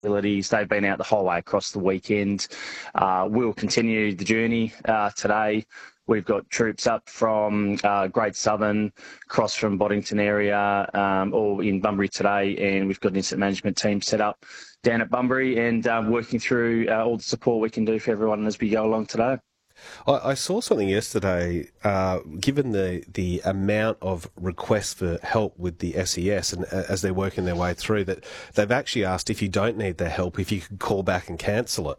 facilities. They've been out the whole way across the weekend. We'll continue the journey today. We've got troops up from Great Southern, across from Boddington area, all in Bunbury today, and we've got an incident management team set up down at Bunbury and working through all the support we can do for everyone as we go along today. I saw something yesterday, given the amount of requests for help with the SES and as they're working their way through, that they've actually asked if you don't need their help, if you could call back and cancel it.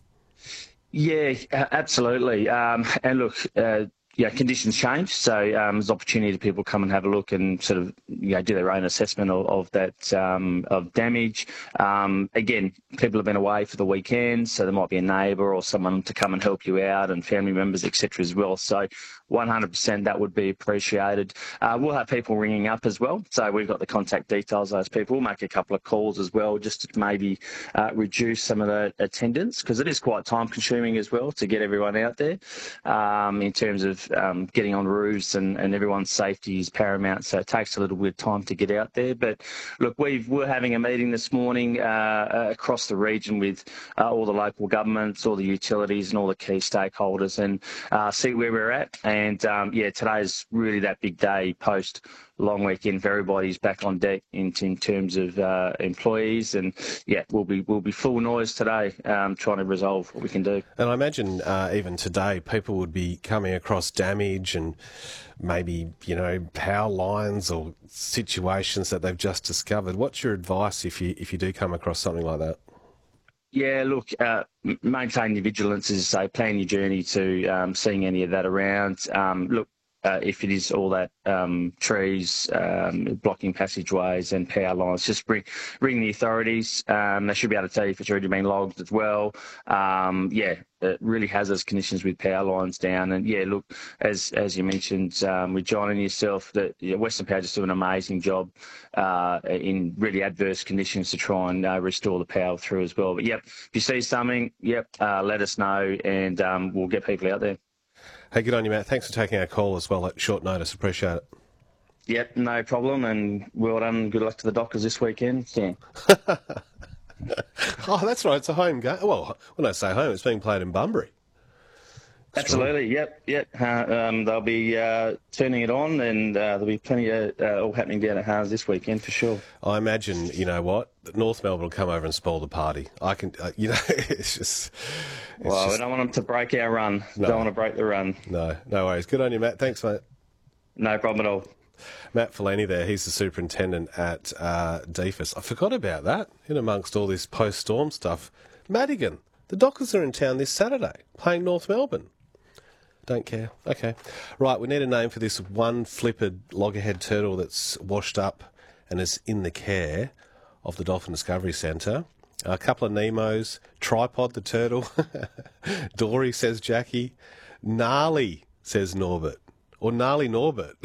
Yeah, absolutely. And look, conditions change, so there's opportunity to people come and have a look and sort of do their own assessment of that of damage. Again, people have been away for the weekend, so there might be a neighbour or someone to come and help you out, and family members, etc. as well. So 100% that would be appreciated. We'll have people ringing up as well, so we've got the contact details of those people. We'll make a couple of calls as well, just to maybe reduce some of the attendance, because it is quite time consuming as well to get everyone out there in terms of getting on roofs, and everyone's safety is paramount, so it takes a little bit of time to get out there. But look, we're having a meeting this morning across the region with all the local governments, all the utilities and all the key stakeholders, and see where we're at. And today's really that big day post long weekend for everybody's back on deck in terms of employees, and we'll be full noise today trying to resolve what we can do. And I imagine even today people would be coming across damage and maybe power lines or situations that they've just discovered. What's your advice if you do come across something like that? Yeah, look, maintain your vigilance, as I say, plan your journey to seeing any of that around. If it is all that trees blocking passageways and power lines, just ring the authorities. They should be able to tell you if it's already been logged as well. Really hazardous conditions with power lines down. And look, as you mentioned with John and yourself, that Western Power just do an amazing job in really adverse conditions to try and restore the power through as well. But if you see something, let us know, and we'll get people out there. Hey, good on you, Matt. Thanks for taking our call as well at short notice. Appreciate it. Yep, no problem, and well done. Good luck to the Dockers this weekend. Yeah. Oh, that's right. It's a home game. Well, when I say home, it's being played in Bunbury. Absolutely, yep. They'll be turning it on, and there'll be plenty of all happening down at Harnes this weekend for sure. I imagine, North Melbourne will come over and spoil the party. I can, it's just... we don't want them to break our run. No. Don't want to break the run. No worries. Good on you, Matt. Thanks, mate. No problem at all. Matt Fellini there, he's the superintendent at DFIS. I forgot about that in amongst all this post-storm stuff. Madigan, the Dockers are in town this Saturday, playing North Melbourne. Don't care. Okay. Right, we need a name for this one flippered loggerhead turtle that's washed up and is in the care of the Dolphin Discovery Centre. A couple of Nemos, Tripod the turtle, Dory, says Jackie, Gnarly, says Norbert. Or Gnarly Norbert.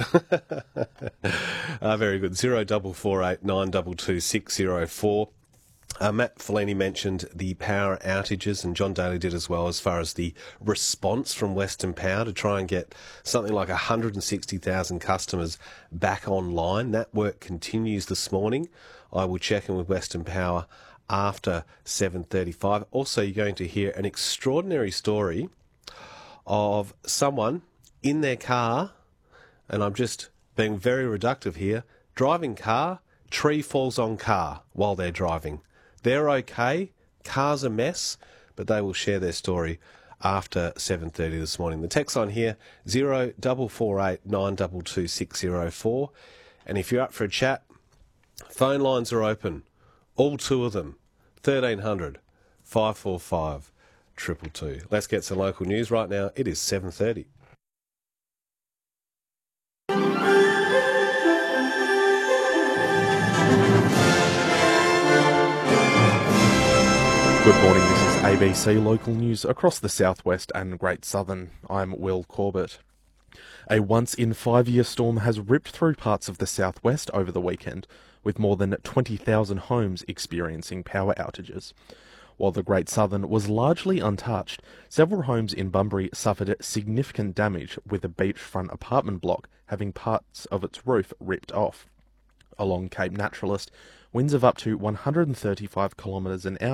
Very good. 0448 922 604. Matt Fellini mentioned the power outages, and John Daly did as well, as far as the response from Western Power to try and get something like 160,000 customers back online. That work continues this morning. I will check in with Western Power after 7:35. Also, you're going to hear an extraordinary story of someone in their car, and I'm just being very reductive here, driving car, tree falls on car while they're driving. They're okay, car's a mess, but they will share their story after 7:30 this morning. The text on here, 0448 922 604. And if you're up for a chat, phone lines are open, all two of them, 1300 545 222. Let's get some local news right now. It is 7:30. Good morning, this is ABC Local News across the southwest and Great Southern. I'm Will Corbett. A once-in-5-year storm has ripped through parts of the southwest over the weekend, with more than 20,000 homes experiencing power outages. While the Great Southern was largely untouched, several homes in Bunbury suffered significant damage, with a beachfront apartment block having parts of its roof ripped off. Along Cape Naturalist, winds of up to 135 kilometres an hour